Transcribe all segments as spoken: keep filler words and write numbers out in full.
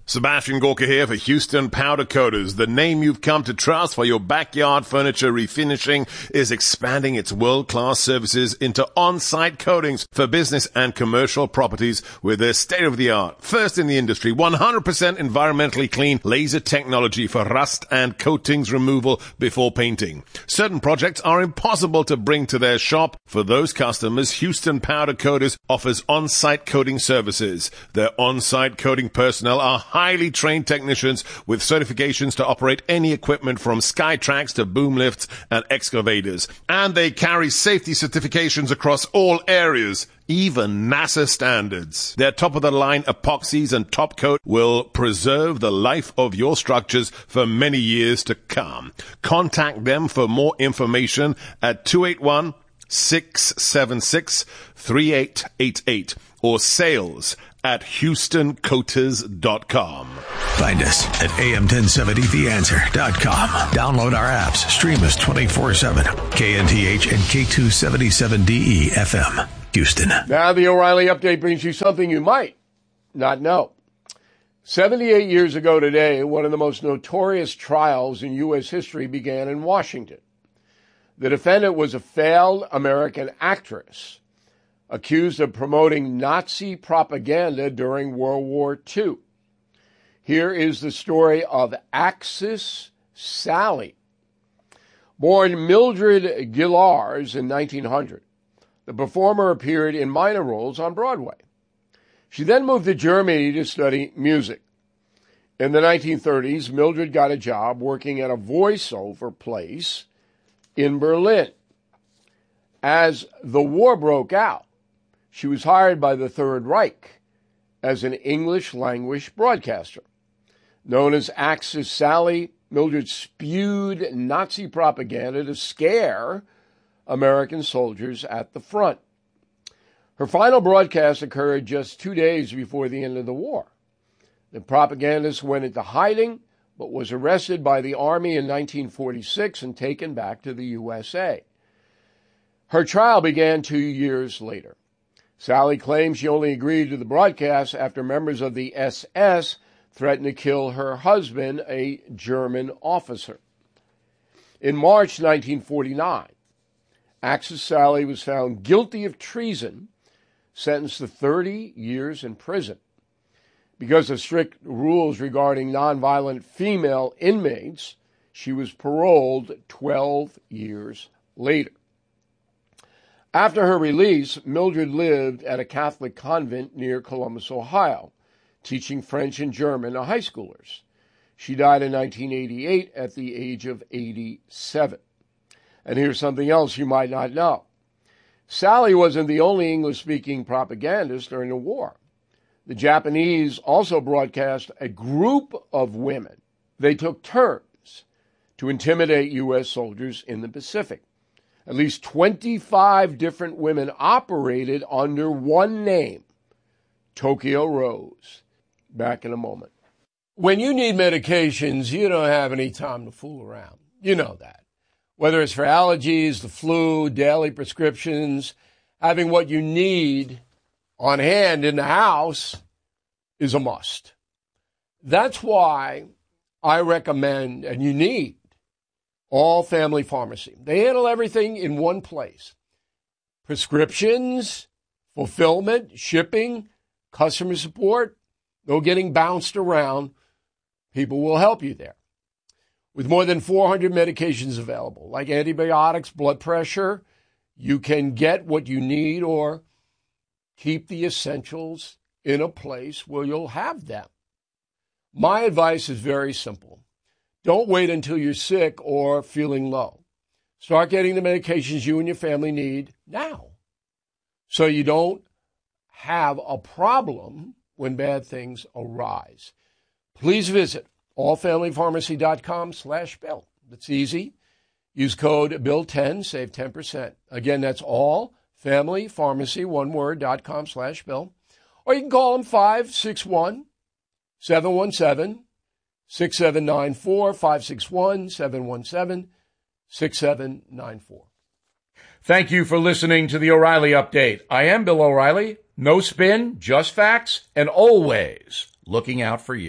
Sebastian Gorka here for Houston Powder Coaters. The name you've come to trust for your backyard furniture refinishing is expanding its world-class services into on-site coatings for business and commercial properties with their state-of-the-art, first in the industry, one hundred percent environmentally clean laser technology for rust and coatings removal before painting. Certain projects are impossible to bring to their shop. For those customers, Houston Powder Coaters offers on-site coating services. Their on-site coating personnel are highly trained technicians with certifications to operate any equipment from Skytrax to boom lifts and excavators. And they carry safety certifications across all areas, even NASA standards. Their top-of-the-line epoxies and top coat will preserve the life of your structures for many years to come. Contact them for more information at two eight one, six seven six, three eight eight eight or sales at houston coaters dot com. Find us at A M ten seventy the answer dot com. Download our apps. Stream us twenty-four seven. K N T H and K two seventy-seven D E F M. Houston. Now the O'Reilly Update brings you something you might not know. seventy-eight years ago today, one of the most notorious trials in U S history began in Washington. The defendant was a failed American actress accused of promoting Nazi propaganda during World War Two. Here is the story of Axis Sally. Born Mildred Gillars in nineteen hundred, the performer appeared in minor roles on Broadway. She then moved to Germany to study music. In the nineteen thirties, Mildred got a job working at a voiceover place in Berlin. As the war broke out, she was hired by the Third Reich as an English-language broadcaster. Known as Axis Sally, Mildred spewed Nazi propaganda to scare American soldiers at the front. Her final broadcast occurred just two days before the end of the war. The propagandist went into hiding, but was arrested by the Army in nineteen forty-six and taken back to the U S A. Her trial began two years later. Sally claims she only agreed to the broadcast after members of the S S threatened to kill her husband, a German officer. In March nineteen forty-nine, Axis Sally was found guilty of treason, sentenced to thirty years in prison. Because of strict rules regarding nonviolent female inmates, she was paroled twelve years later. After her release, Mildred lived at a Catholic convent near Columbus, Ohio, teaching French and German to high schoolers. She died in nineteen eighty-eight at the age of eighty-seven. And here's something else you might not know. Sally wasn't the only English-speaking propagandist during the war. The Japanese also broadcast a group of women. They took turns to intimidate U S soldiers in the Pacific. At least twenty-five different women operated under one name, Tokyo Rose. Back in a moment. When you need medications, you don't have any time to fool around. You know that. Whether it's for allergies, the flu, daily prescriptions, having what you need on hand in the house is a must. That's why I recommend, and you need, All Family Pharmacy. They handle everything in one place. Prescriptions, fulfillment, shipping, customer support, no getting bounced around. People will help you there. With more than four hundred medications available, like antibiotics, blood pressure, you can get what you need or keep the essentials in a place where you'll have them. My advice is very simple. Don't wait until you're sick or feeling low. Start getting the medications you and your family need now, so you don't have a problem when bad things arise. Please visit allfamilypharmacy.com slash bill. That's easy. Use code bill ten, save ten percent. Again, that's allfamilypharmacy, one word, dot com slash bill. Or you can call them five six one, seven one seven, six seven nine four, five six one, seven one seven, six seven nine four. Thank you for listening to the O'Reilly Update. I am Bill O'Reilly. No spin, just facts, and always looking out for you.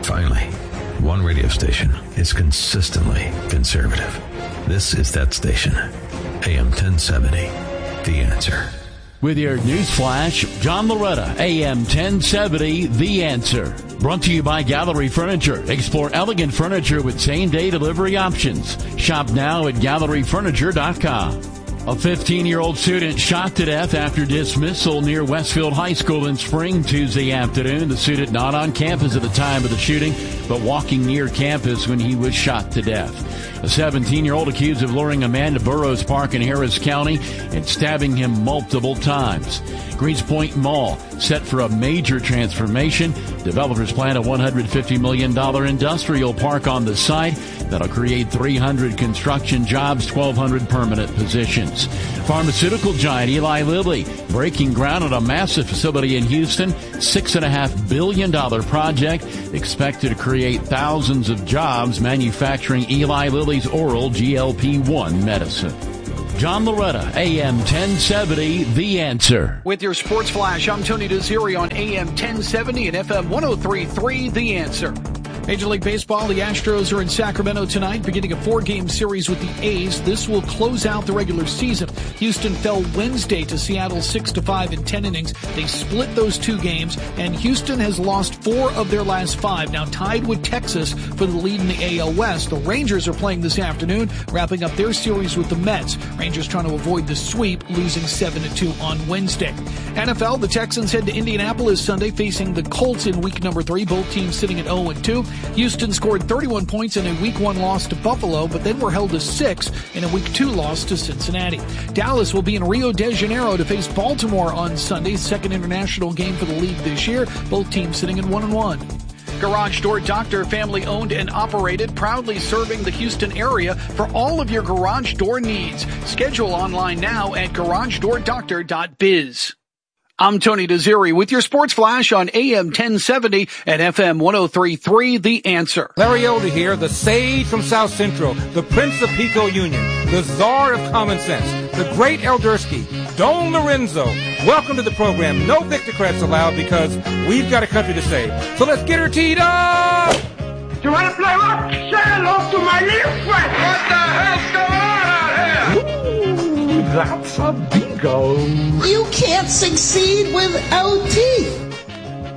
Finally, one radio station is consistently conservative. This is that station, A M ten seventy, The Answer. With your news flash, John Loretta, A M ten seventy, The Answer. Brought to you by Gallery Furniture. Explore elegant furniture with same-day delivery options. Shop now at gallery furniture dot com. A fifteen-year-old student shot to death after dismissal near Westfield High School in Spring Tuesday afternoon. The student not on campus at the time of the shooting, but walking near campus when he was shot to death. A seventeen-year-old accused of luring a man to Burroughs Park in Harris County and stabbing him multiple times. Greenspoint Mall set for a major transformation. Developers plan a one hundred fifty million dollars industrial park on the site that'll create three hundred construction jobs, twelve hundred permanent positions. Pharmaceutical giant Eli Lilly breaking ground on a massive facility in Houston, six point five billion dollars project expected to create thousands of jobs manufacturing Eli Lilly's oral G L P one medicine. John Loretta, A M ten seventy, The Answer. With your Sports Flash, I'm Tony DeZeri on A M ten seventy and F M one oh three point three, The Answer. Major League Baseball, the Astros are in Sacramento tonight, beginning a four-game series with the A's. This will close out the regular season. Houston fell Wednesday to Seattle six to five in ten innings. They split those two games, and Houston has lost four of their last five, now tied with Texas for the lead in the A L West. The Rangers are playing this afternoon, wrapping up their series with the Mets. Rangers trying to avoid the sweep, losing seven to two on Wednesday. N F L, the Texans head to Indianapolis Sunday, facing the Colts in week number three, both teams sitting at oh and two. Houston scored thirty-one points in a week one loss to Buffalo, but then were held to six in a week two loss to Cincinnati. Dallas will be in Rio de Janeiro to face Baltimore on Sunday, second international game for the league this year, both teams sitting at one and one. Garage Door Doctor, family owned and operated, proudly serving the Houston area for all of your garage door needs. Schedule online now at garage door doctor dot biz. I'm Tony DeZeri with your Sports Flash on A M ten seventy and F M one oh three point three, The Answer. Larry Elder here, the sage from South Central, the Prince of Pico Union, the czar of common sense, the great Eldersky, Don Lorenzo. Welcome to the program. No Victocrats allowed because we've got a country to save. So let's get her teed up! You want to play rock? Say hello to my little friend. What the hell's going on out here? Ooh, that's a bingo. You can't succeed without teeth.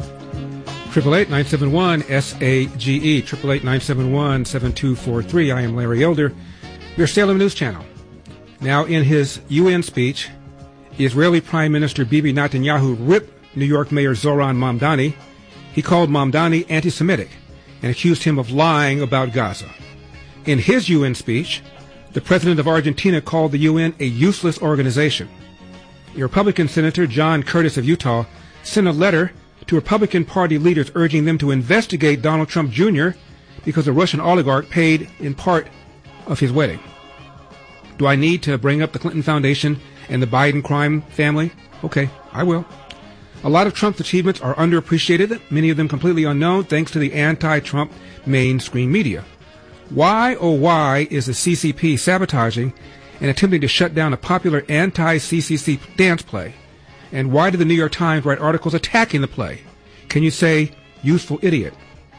Triple eight nine seven one S A G E. Triple eight nine seven one seven two four three. I am Larry Elder, your Salem News Channel. Now, in his U N speech, Israeli Prime Minister Bibi Netanyahu ripped New York Mayor Zoran Mamdani. He called Mamdani anti-Semitic and accused him of lying about Gaza. In his U N speech, the president of Argentina called the U N a useless organization. A Republican Senator John Curtis of Utah sent a letter to Republican Party leaders urging them to investigate Donald Trump Junior because a Russian oligarch paid in part of his wedding. Do I need to bring up the Clinton Foundation and the Biden crime family? Okay, I will. A lot of Trump's achievements are underappreciated, many of them completely unknown, thanks to the anti-Trump mainstream media. Why, oh why, is the C C P sabotaging and attempting to shut down a popular anti-C C C dance play? And why did the New York Times write articles attacking the play? Can you say, useful idiot?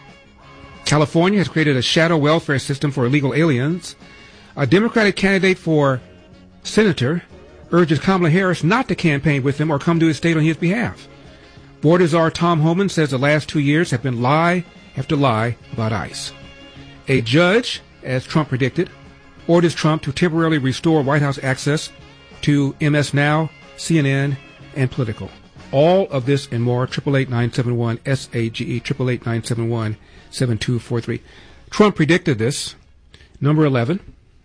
California has created a shadow welfare system for illegal aliens. A Democratic candidate for senator urges Kamala Harris not to campaign with him or come to his state on his behalf. Border czar Tom Homan says the last two years have been lie after lie about ICE. A judge, as Trump predicted, orders Trump to temporarily restore White House access to M S Now, C N N, and Political. All of this and more, triple eight nine seven one S A G E, triple eight nine seven one seven two four three. Trump predicted this. Number eleven.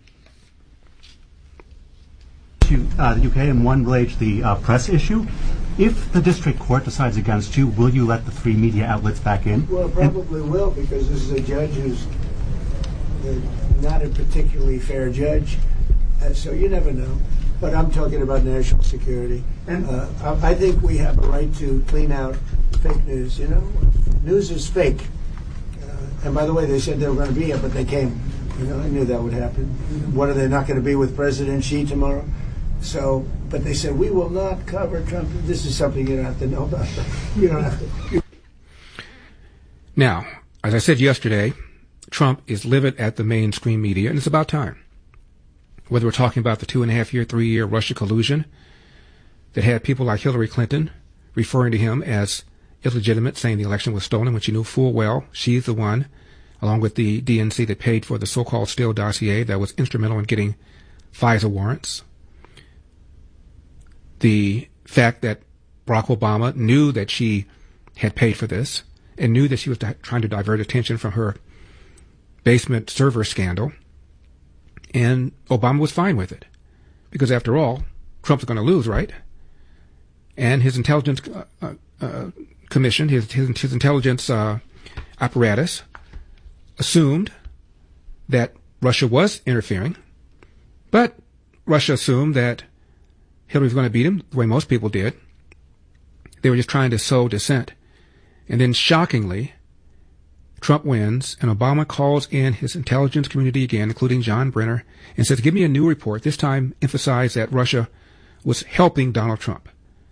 Uh, the U K and one relates to the uh, press issue. If the district court decides against you, will you let the three media outlets back in? Well, probably and, will, because this is a judge who's uh, not a particularly fair judge. Uh, so you never know. But I'm talking about national security. And uh, I, I think we have a right to clean out fake news. You know, news is fake. Uh, and by the way, they said they were going to be here, but they came. You know, I knew that would happen. What are they not going to be with President Xi tomorrow? So, but they said, we will not cover Trump. This is something you don't have to know about. You don't have to. Now, as I said yesterday, Trump is livid at the mainstream media, and it's about time. Whether we're talking about the two and a half year, three year Russia collusion that had people like Hillary Clinton referring to him as illegitimate, saying the election was stolen when she knew full well she's the one, along with the D N C, that paid for the so-called Steele dossier that was instrumental in getting FISA warrants. The fact that Barack Obama knew that she had paid for this and knew that she was di- trying to divert attention from her basement server scandal, and Obama was fine with it. Because after all, Trump's going to lose, right? And his intelligence uh, uh, commission, his, his, his intelligence uh, apparatus assumed that Russia was interfering, but Russia assumed that Hillary was going to beat him the way most people did. They were just trying to sow dissent. And then shockingly, Trump wins, and Obama calls in his intelligence community again, including John Brenner, and says, give me a new report. This time emphasize that Russia was helping Donald Trump.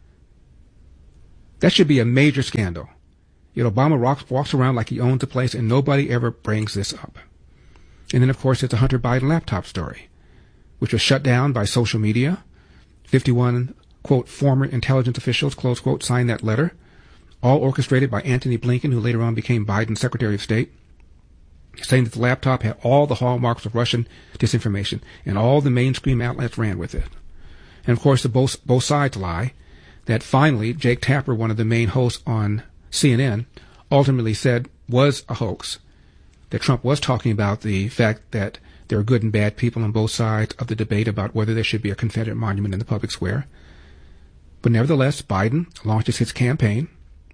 That should be a major scandal. Yet Obama walks, walks around like he owns the place, and nobody ever brings this up. And then, of course, it's a Hunter Biden laptop story, which was shut down by social media. fifty-one, quote, former intelligence officials, close quote, signed that letter, all orchestrated by Antony Blinken, who later on became Biden's Secretary of State, saying that the laptop had all the hallmarks of Russian disinformation, and all the mainstream outlets ran with it. And, of course, the both, both sides lie that finally Jake Tapper, one of the main hosts on C N N, ultimately said was a hoax, that Trump was talking about the fact that there are good and bad people on both sides of the debate about whether there should be a Confederate monument in the public square. But nevertheless, Biden launches his campaign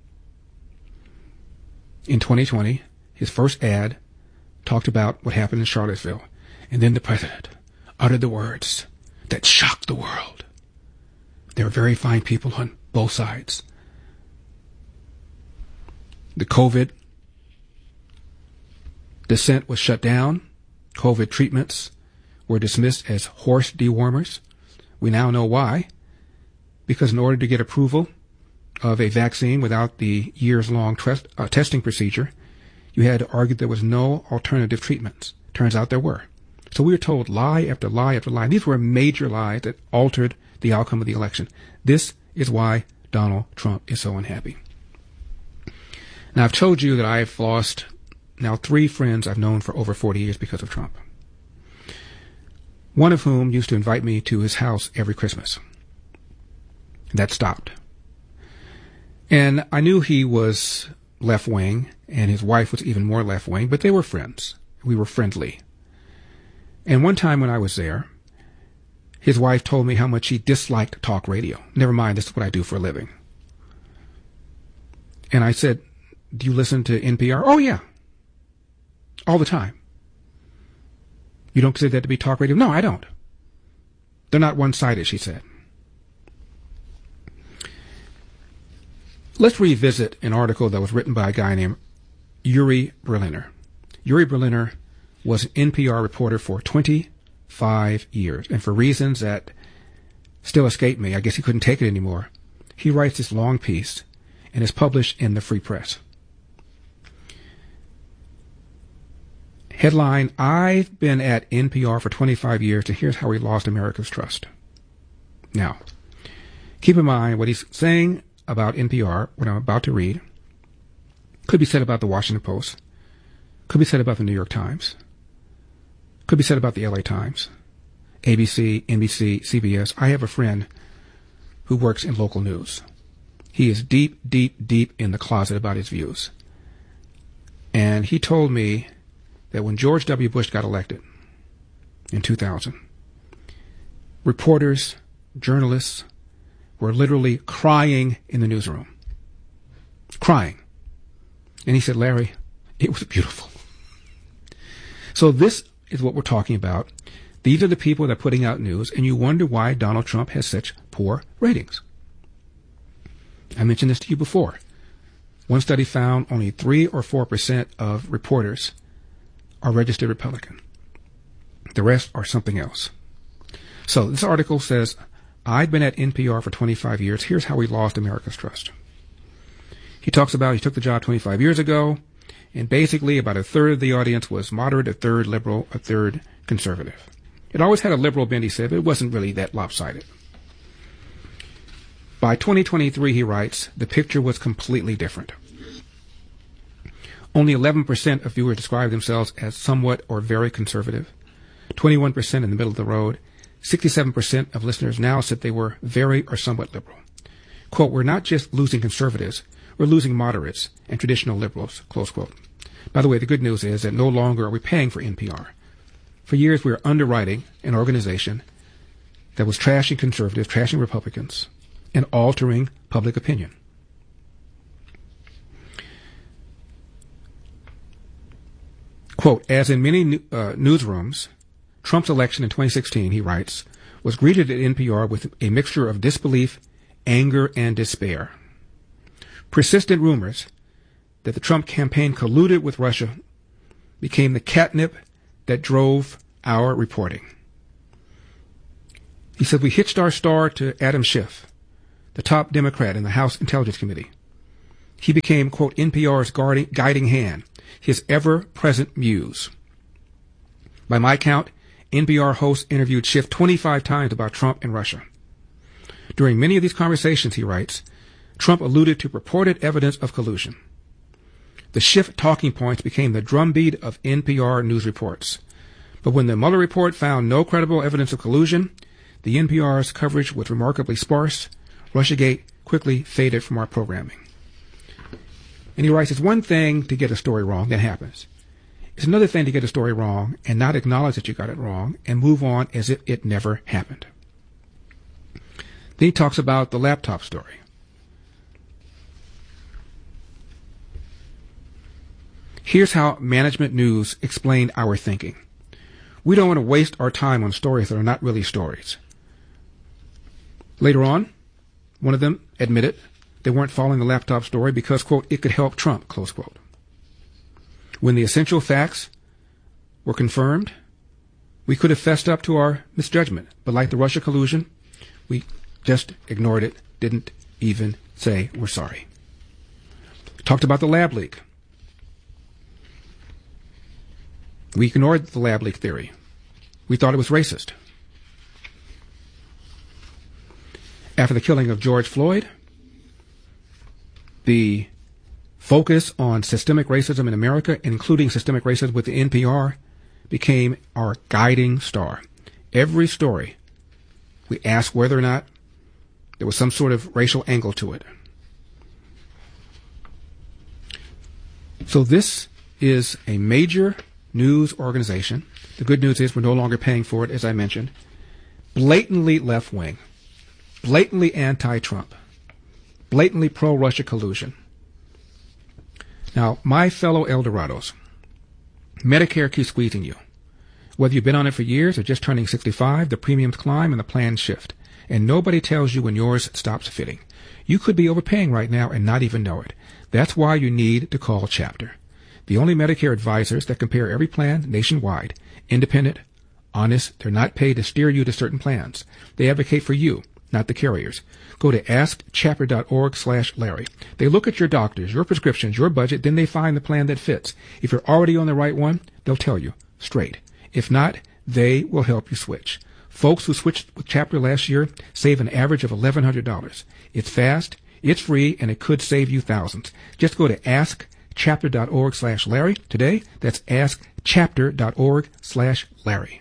in twenty twenty. His first ad talked about what happened in Charlottesville. And then the president uttered the words that shocked the world. There are very fine people on both sides. The COVID dissent was shut down. COVID treatments were dismissed as horse dewormers. We now know why. Because in order to get approval of a vaccine without the years-long tre- uh, testing procedure, you had to argue there was no alternative treatments. Turns out there were. So we were told lie after lie after lie. These were major lies that altered the outcome of the election. This is why Donald Trump is so unhappy. Now, I've told you that I've lost now three friends I've known for over forty years because of Trump. One of whom used to invite me to his house every Christmas. That stopped. And I knew he was left-wing, and his wife was even more left-wing, but they were friends. We were friendly. And one time when I was there, his wife told me how much she disliked talk radio. Never mind, this is what I do for a living. And I said, do you listen to N P R? Oh, yeah. All the time. You don't consider that to be talk radio? No, I don't. They're not one-sided, she said. Let's revisit an article that was written by a guy named Yuri Berliner. Yuri Berliner was an N P R reporter for twenty-five years, and for reasons that still escape me, I guess he couldn't take it anymore, he writes this long piece and is published in the Free Press. Headline, I've been at N P R for twenty-five years, and here's how we lost America's trust. Now, keep in mind what he's saying about N P R, what I'm about to read, could be said about the Washington Post, could be said about the New York Times, could be said about the L A Times, A B C, N B C, C B S. I have a friend who works in local news. He is deep, deep, deep in the closet about his views. And he told me that when George W. Bush got elected in two thousand, reporters, journalists were literally crying in the newsroom. Crying. And he said, Larry, it was beautiful. So this is what we're talking about. These are the people that are putting out news, and you wonder why Donald Trump has such poor ratings. I mentioned this to you before. One study found only three or four percent of reporters are registered Republican. The rest are something else. So this article says, I've been at N P R for twenty-five years. Here's how we lost America's trust. He talks about he took the job twenty-five years ago, And basically about a third of the audience was moderate, a third liberal, a third conservative. It always had a liberal bent, he said, but it wasn't really that lopsided. By twenty twenty-three, he writes, the picture was completely different. Only eleven percent of viewers described themselves as somewhat or very conservative, twenty-one percent in the middle of the road, sixty-seven percent of listeners now said they were very or somewhat liberal. Quote, we're not just losing conservatives, we're losing moderates and traditional liberals, close quote. By the way, the good news is that no longer are we paying for N P R. For years, we were underwriting an organization that was trashing conservatives, trashing Republicans, and altering public opinion. Quote, as in many uh, newsrooms, Trump's election in twenty sixteen, he writes, was greeted at N P R with a mixture of disbelief, anger, and despair. Persistent rumors that the Trump campaign colluded with Russia became the catnip that drove our reporting. He said, we hitched our star to Adam Schiff, the top Democrat in the House Intelligence Committee. He became, quote, N P R's guarding, guiding hand, his ever-present muse. By my count, N P R hosts interviewed Schiff twenty-five times about Trump and Russia. During many of these conversations, he writes, Trump alluded to purported evidence of collusion. The Schiff talking points became the drumbeat of N P R news reports. But when the Mueller report found no credible evidence of collusion, the N P R's coverage was remarkably sparse. Russiagate quickly faded from our programming. And he writes, it's one thing to get a story wrong, that happens. It's another thing to get a story wrong and not acknowledge that you got it wrong and move on as if it never happened. Then he talks about the laptop story. Here's how Management News explained our thinking. We don't want to waste our time on stories that are not really stories. Later on, one of them admitted they weren't following the laptop story because, quote, it could help Trump, close quote. When the essential facts were confirmed, we could have fessed up to our misjudgment. But like the Russia collusion, we just ignored it, didn't even say we're sorry. Talked about the lab leak. We ignored the lab leak theory. We thought it was racist. After the killing of George Floyd, the focus on systemic racism in America, including systemic racism with the N P R, became our guiding star. Every story, we asked whether or not there was some sort of racial angle to it. So this is a major news organization. The good news is we're no longer paying for it, as I mentioned. Blatantly left-wing, blatantly anti-Trump, blatantly pro-Russia collusion. Now, my fellow Eldorados, Medicare keeps squeezing you. Whether you've been on it for years or just turning sixty-five, the premiums climb and the plans shift. And nobody tells you when yours stops fitting. You could be overpaying right now and not even know it. That's why you need to call Chapter, the only Medicare advisors that compare every plan nationwide. Independent, honest, they're not paid to steer you to certain plans. They advocate for you, not the carriers. Go to ask chapter dot org slash Larry. They look at your doctors, your prescriptions, your budget, then they find the plan that fits. If you're already on the right one, they'll tell you straight. If not, they will help you switch. Folks who switched with Chapter last year save an average of eleven hundred dollars. It's fast, it's free, and it could save you thousands. Just go to ask chapter dot org slash Larry today. That's ask chapter dot org slash Larry.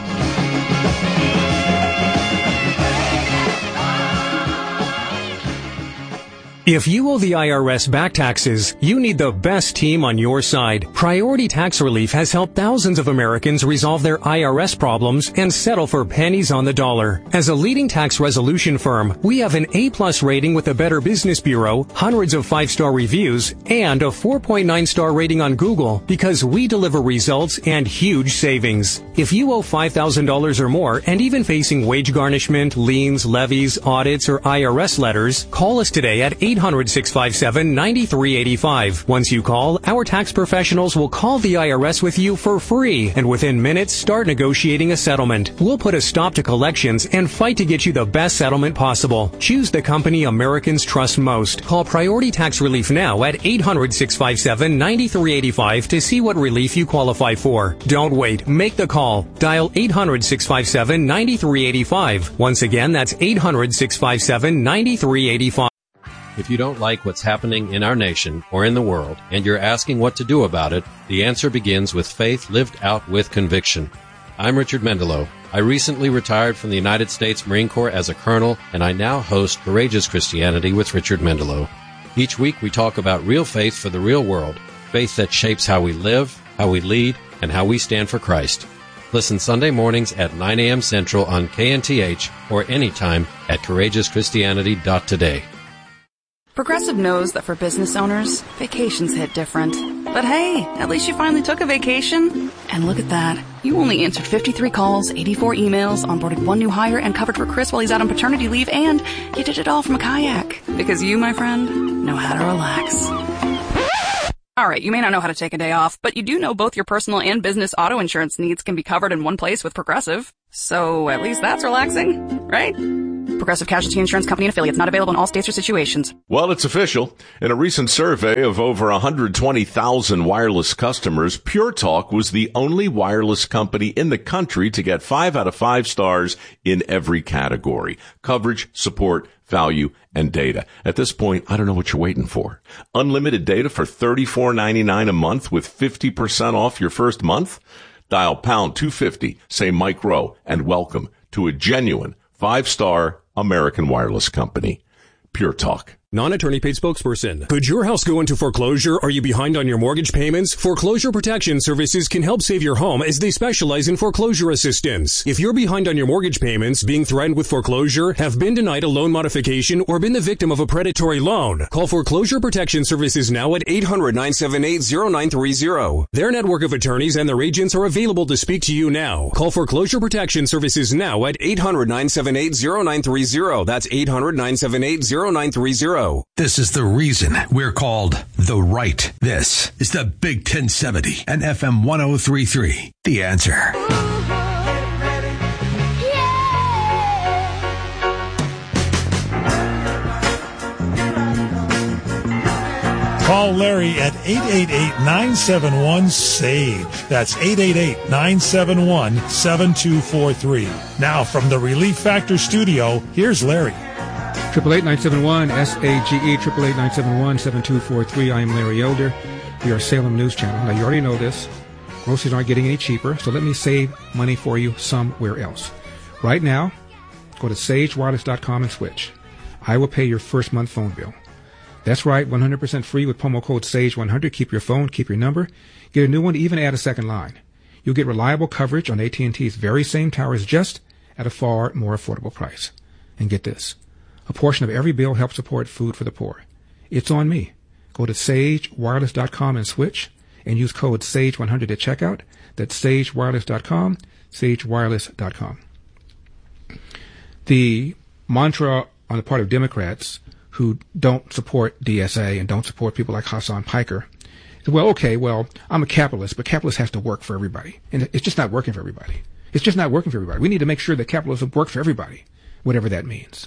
If you owe the I R S back taxes, you need the best team on your side. Priority Tax Relief has helped thousands of Americans resolve their I R S problems and settle for pennies on the dollar. As a leading tax resolution firm, we have an A-plus rating with the Better Business Bureau, hundreds of five-star reviews, and a four point nine star rating on Google because we deliver results and huge savings. If you owe five thousand dollars or more and even facing wage garnishment, liens, levies, audits, or I R S letters, call us today at eight hundred, six five seven, nine three eight five. Once you call, our tax professionals will call the I R S with you for free, and within minutes, start negotiating a settlement. We'll put a stop to collections and fight to get you the best settlement possible. Choose the company Americans trust most. Call Priority Tax Relief now at eight hundred, six five seven, nine three eight five to see what relief you qualify for. Don't wait. Make the call. Dial eight hundred, six five seven, nine three eight five. Once again, that's eight hundred, six five seven, nine three eight five. If you don't like what's happening in our nation or in the world, and you're asking what to do about it, the answer begins with faith lived out with conviction. I'm Richard Mendelow. I recently retired from the United States Marine Corps as a colonel, and I now host Courageous Christianity with Richard Mendelow. Each week we talk about real faith for the real world, faith that shapes how we live, how we lead, and how we stand for Christ. Listen Sunday mornings at nine a.m. Central on K N T H or anytime at courageous christianity dot today. Progressive knows that for business owners, vacations hit different. But hey, at least you finally took a vacation. And look at that. You only answered fifty-three calls, eighty-four emails, onboarded one new hire, and covered for Chris while he's out on paternity leave, and you did it all from a kayak. Because you, my friend, know how to relax. Alright, you may not know how to take a day off, but you do know both your personal and business auto insurance needs can be covered in one place with Progressive. So at least that's relaxing, right? Progressive Casualty Insurance Company and affiliates, not available in all states or situations. Well, it's official. In a recent survey of over one hundred twenty thousand wireless customers, Pure Talk was the only wireless company in the country to get five out of five stars in every category: coverage, support, value, and data. At this point, I don't know what you're waiting for. Unlimited data for thirty-four ninety-nine a month with fifty percent off your first month? Dial pound two fifty, say Mike Rowe, and welcome to a genuine five-star American wireless company. Pure Talk. Non-attorney paid spokesperson. Could your house go into foreclosure? Are you behind on your mortgage payments? Foreclosure Protection Services can help save your home as they specialize in foreclosure assistance. If you're behind on your mortgage payments, being threatened with foreclosure, have been denied a loan modification, or been the victim of a predatory loan, call Foreclosure Protection Services now at eight hundred, nine seven eight, zero nine three zero. Their network of attorneys and their agents are available to speak to you now. Call Foreclosure Protection Services now at eight hundred, nine seven eight, zero nine three zero. That's eight hundred, nine seven eight, zero nine three zero. This is the reason we're called The Right. This is the Big ten seventy and F M one oh three point three. The Answer. Call Larry at eight eight eight, nine seven one, S A G E. That's eight eight eight, nine seven one, seven two four three. Now from the Relief Factor studio, here's Larry. Triple eight nine seven one S A G E, triple eight nine seven one seven two four three. I am Larry Elder. We are Salem News Channel. Now you already know this. Groceries aren't getting any cheaper, so let me save money for you somewhere else. Right now, go to sage wireless dot com and switch. I will pay your first month phone bill. That's right, one hundred percent free with promo code sage one hundred. Keep your phone, keep your number, get a new one, even add a second line. You'll get reliable coverage on A T and T's very same towers, just at a far more affordable price. And get this. A portion of every bill helps support food for the poor. It's on me. Go to sage wireless dot com and switch, and use code sage one hundred at checkout. That's sage wireless dot com, sage wireless dot com. The mantra on the part of Democrats who don't support D S A and don't support people like Hassan Piker is, well, okay, well, I'm a capitalist, but capitalism has to work for everybody. And it's just not working for everybody. It's just not working for everybody. We need to make sure that capitalism works for everybody, whatever that means.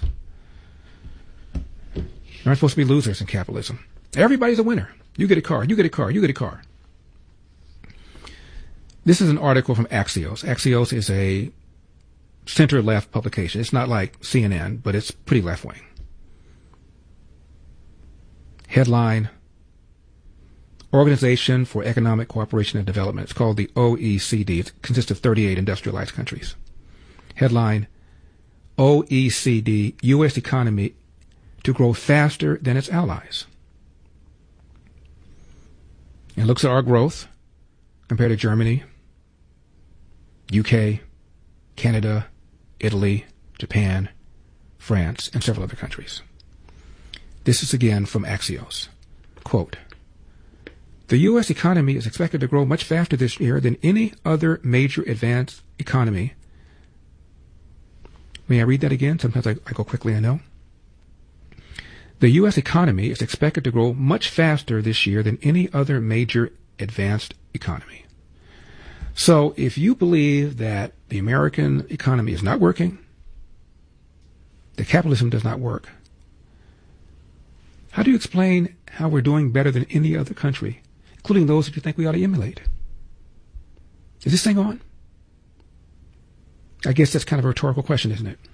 There aren't supposed to be losers in capitalism. Everybody's a winner. You get a car, you get a car, you get a car. This is an article from Axios. Axios is a center-left publication. It's not like C N N, but it's pretty left-wing. Headline, Organization for Economic Cooperation and Development. It's called the O E C D. It consists of thirty-eight industrialized countries. Headline, O E C D, U S economy to grow faster than its allies. It looks at our growth compared to Germany, U K, Canada, Italy, Japan, France, and several other countries. This is again from Axios. Quote, the U S economy is expected to grow much faster this year than any other major advanced economy. May I read that again? Sometimes I, I go quickly, I know. The U S economy is expected to grow much faster this year than any other major advanced economy. So if you believe that the American economy is not working, that capitalism does not work, how do you explain how we're doing better than any other country, including those that you think we ought to emulate? Is this thing on? I guess that's kind of a rhetorical question, isn't it?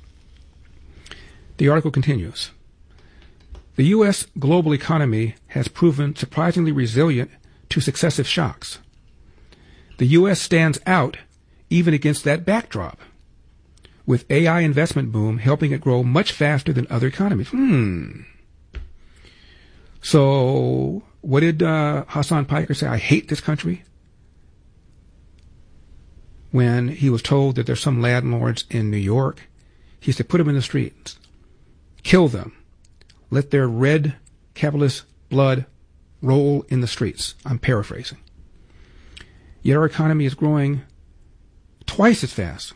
The article continues. The U S global economy has proven surprisingly resilient to successive shocks. The U S stands out even against that backdrop, with A I investment boom helping it grow much faster than other economies. Hmm. So what did uh, Hassan Piker say? I hate this country. When he was told that there's some landlords in New York, he said, put them in the streets, kill them, let their red capitalist blood roll in the streets. I'm paraphrasing. Yet our economy is growing twice as fast,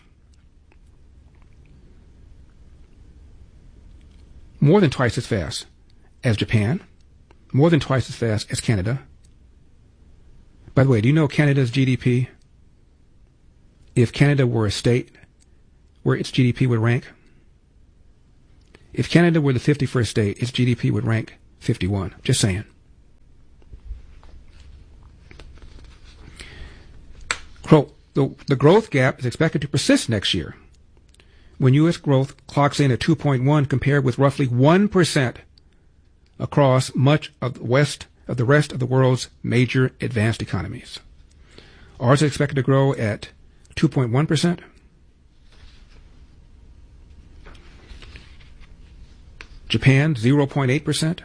more than twice as fast as Japan, more than twice as fast as Canada. By the way, do you know Canada's G D P? If Canada were a state, where its G D P would rank? If Canada were the fifty-first state, its G D P would rank fifty-one. Just saying. The, the growth gap is expected to persist next year, when U S growth clocks in at two point one compared with roughly one percent across much of the west of the rest of the world's major advanced economies. Ours is expected to grow at two point one percent. Japan, zero point eight percent.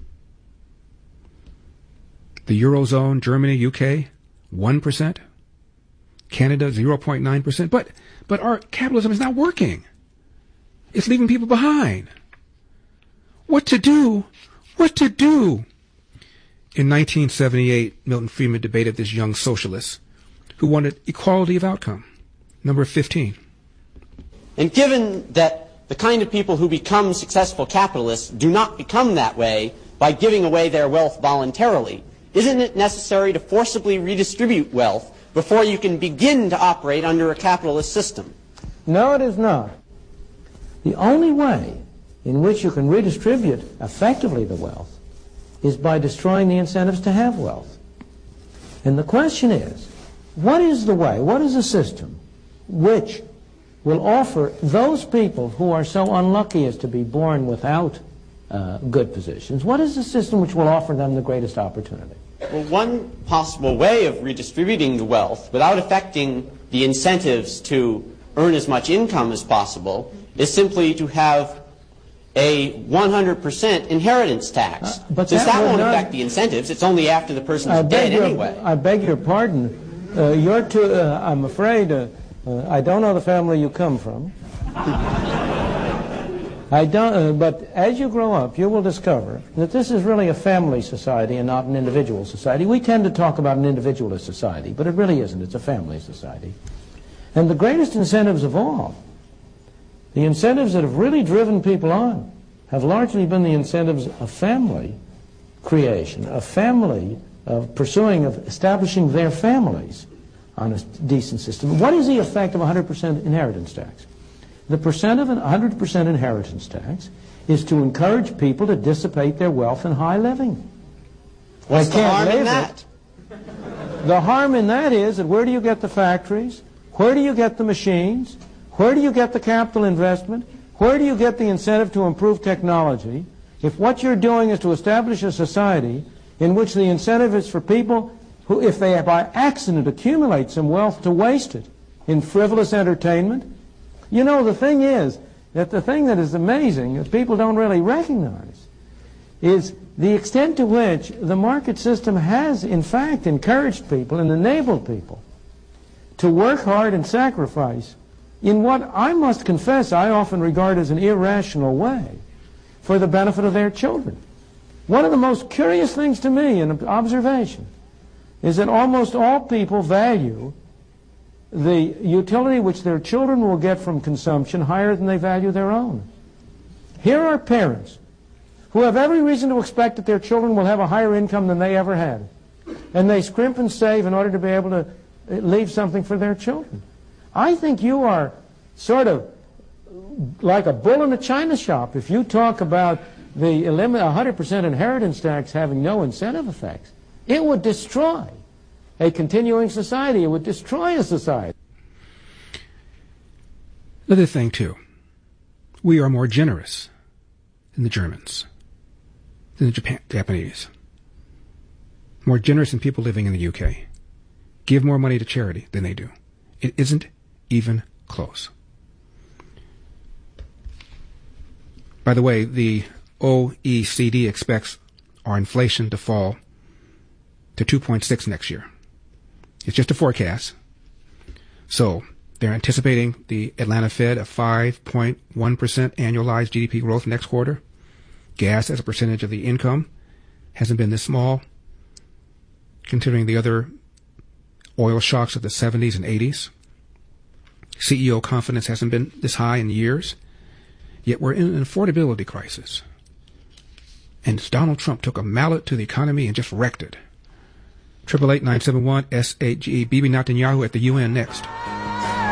The Eurozone, Germany, U K, one percent. Canada, zero point nine percent. But, but our capitalism is not working. It's leaving people behind. What to do? What to do? In nineteen seventy-eight, Milton Friedman debated this young socialist who wanted equality of outcome. Number fifteen. And given that the kind of people who become successful capitalists do not become that way by giving away their wealth voluntarily, isn't it necessary to forcibly redistribute wealth before you can begin to operate under a capitalist system? No, it is not. The only way in which you can redistribute effectively the wealth is by destroying the incentives to have wealth. And the question is, what is the way, what is the system which will offer those people who are so unlucky as to be born without uh, good positions, what is the system which will offer them the greatest opportunity? Well, one possible way of redistributing the wealth without affecting the incentives to earn as much income as possible is simply to have a one hundred percent inheritance tax. Uh, but Since that, that won't not... affect the incentives, it's only after the person's dead your, anyway. I beg your pardon. Uh, you're too, uh, I'm afraid, uh, uh, I don't know the family you come from. I don't, uh, but as you grow up, you will discover that this is really a family society and not an individual society. We tend to talk about an individualist society, but it really isn't. It's a family society. And the greatest incentives of all, the incentives that have really driven people on, have largely been the incentives of family creation, of family, of pursuing, of establishing their families on a decent system. What is the effect of a one hundred percent inheritance tax? The percent of an one hundred percent inheritance tax is to encourage people to dissipate their wealth in high living. What's the harm in that? The harm in that is that where do you get the factories? Where do you get the machines? Where do you get the capital investment? Where do you get the incentive to improve technology? If what you're doing is to establish a society in which the incentive is for people who, if they by accident accumulate some wealth, to waste it in frivolous entertainment. You know, the thing is that the thing that is amazing that people don't really recognize is the extent to which the market system has, in fact, encouraged people and enabled people to work hard and sacrifice in what I must confess I often regard as an irrational way for the benefit of their children. One of the most curious things to me in observation is that almost all people value the utility which their children will get from consumption higher than they value their own. Here are parents who have every reason to expect that their children will have a higher income than they ever had. And they scrimp and save in order to be able to leave something for their children. I think you are sort of like a bull in a china shop if you talk about the one hundred percent inheritance tax having no incentive effects. It would destroy a continuing society. It would destroy a society. Another thing, too. We are more generous than the Germans, than the Japan, Japanese. More generous than people living in the U K. Give more money to charity than they do. It isn't even close. By the way, the O E C D expects our inflation to fall to two point six next year. It's just a forecast. So they're anticipating the Atlanta Fed a five point one percent annualized G D P growth next quarter. Gas as a percentage of the income hasn't been this small, considering the other oil shocks of the seventies and eighties. C E O confidence hasn't been this high in years. Yet we're in an affordability crisis. And Donald Trump took a mallet to the economy and just wrecked it. eight eight eight, nine seven one, S eight G E. Bibi Netanyahu at the U N next.